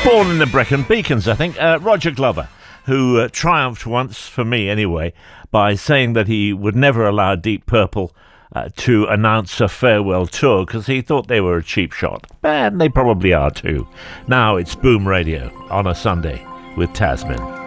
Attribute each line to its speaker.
Speaker 1: Born in the Brecon Beacons, I think. Roger Glover, who triumphed once, for me anyway, by saying that he would never allow Deep Purple to announce a farewell tour because he thought they were a cheap shot. And they probably are too. Now it's Boom Radio on a Sunday with Tasmin.